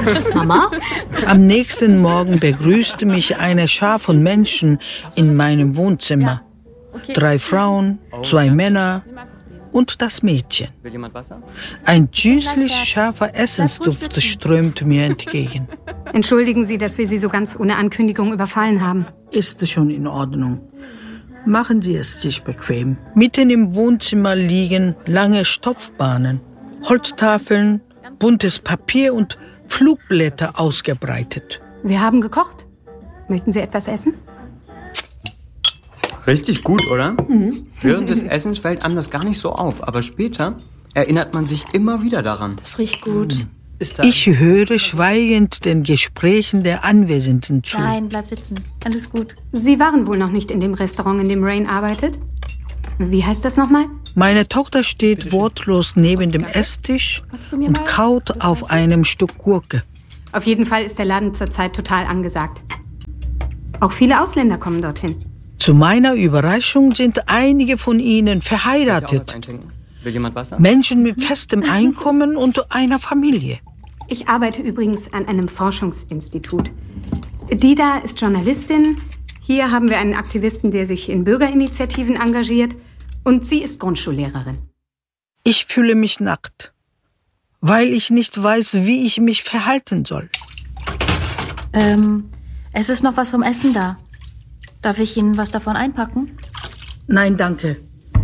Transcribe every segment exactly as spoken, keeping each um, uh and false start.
Mama? Am nächsten Morgen begrüßte mich eine Schar von Menschen in meinem Wohnzimmer. Drei Frauen, zwei Männer und das Mädchen. Ein süßlich scharfer Essensduft strömte mir entgegen. Entschuldigen Sie, dass wir Sie so ganz ohne Ankündigung überfallen haben. Ist schon in Ordnung. Machen Sie es sich bequem. Mitten im Wohnzimmer liegen lange Stoffbahnen, Holztafeln, buntes Papier und Flugblätter ausgebreitet. Wir haben gekocht. Möchten Sie etwas essen? Richtig gut, oder? Mhm. Während des Essens fällt einem das gar nicht so auf, aber später erinnert man sich immer wieder daran. Das riecht gut. Mhm. Ich höre schweigend den Gesprächen der Anwesenden zu. Nein, bleib sitzen. Alles gut. Sie waren wohl noch nicht in dem Restaurant, in dem Rain arbeitet? Wie heißt das nochmal? Meine Tochter steht wortlos neben dem Esstisch und kaut auf einem Stück Gurke. Auf jeden Fall ist der Laden zurzeit total angesagt. Auch viele Ausländer kommen dorthin. Zu meiner Überraschung sind einige von ihnen verheiratet. Will jemand Wasser? Menschen mit festem Einkommen und einer Familie. Ich arbeite übrigens an einem Forschungsinstitut. Die da ist Journalistin. Hier haben wir einen Aktivisten, der sich in Bürgerinitiativen engagiert. Und sie ist Grundschullehrerin. Ich fühle mich nackt, weil ich nicht weiß, wie ich mich verhalten soll. Ähm, es ist noch was vom Essen da. Darf ich Ihnen was davon einpacken? Nein, danke.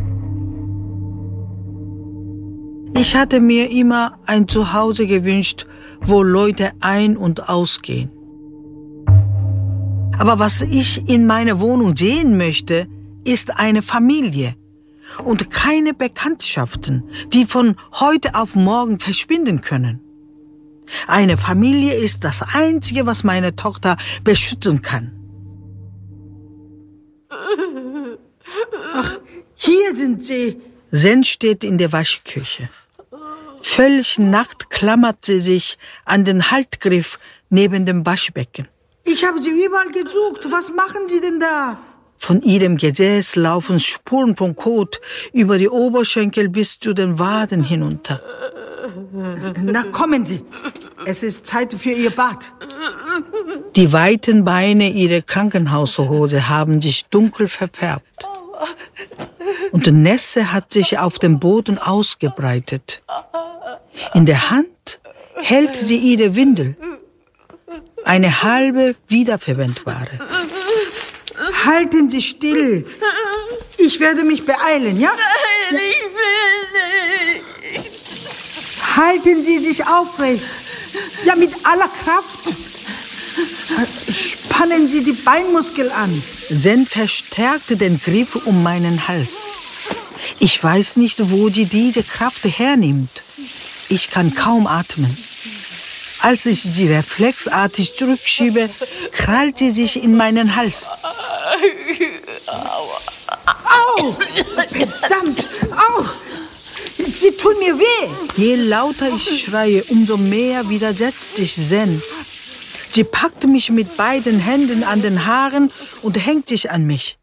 Ich hatte mir immer ein Zuhause gewünscht, wo Leute ein- und ausgehen. Aber was ich in meiner Wohnung sehen möchte, ist eine Familie und keine Bekanntschaften, die von heute auf morgen verschwinden können. Eine Familie ist das Einzige, was meine Tochter beschützen kann. Ach, hier sind sie. Zen steht in der Waschküche. Völlig nackt klammert sie sich an den Haltgriff neben dem Waschbecken. Ich habe Sie überall gesucht. Was machen Sie denn da? Von ihrem Gesäß laufen Spuren von Kot über die Oberschenkel bis zu den Waden hinunter. Na, kommen Sie. Es ist Zeit für Ihr Bad. Die weiten Beine ihrer Krankenhaushose haben sich dunkel verfärbt. Und Nässe hat sich auf dem Boden ausgebreitet. In der Hand hält sie ihre Windel. Eine halbe wiederverwendbare. Halten Sie still. Ich werde mich beeilen, ja? Nein, ich will nicht. Halten Sie sich aufrecht. Ja, mit aller Kraft. Spannen Sie die Beinmuskeln an. Zen verstärkte den Griff um meinen Hals. Ich weiß nicht, wo sie diese Kraft hernimmt. Ich kann kaum atmen. Als ich sie reflexartig zurückschiebe, krallt sie sich in meinen Hals. Au! Verdammt! Au! Sie tun mir weh! Je lauter ich schreie, umso mehr widersetzt sich Zen. Sie packt mich mit beiden Händen an den Haaren und hängt sich an mich.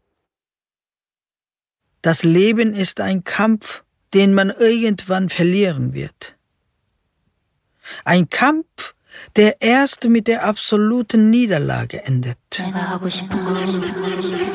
Das Leben ist ein Kampf, den man irgendwann verlieren wird. Ein Kampf, der erst mit der absoluten Niederlage endet.